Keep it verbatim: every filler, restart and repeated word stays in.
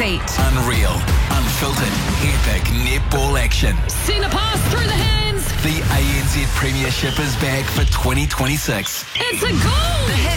feet. Unreal, unfiltered, epic netball action. Send a pass through the hands. The A N Z Premiership is back for twenty twenty-six. It's a goal.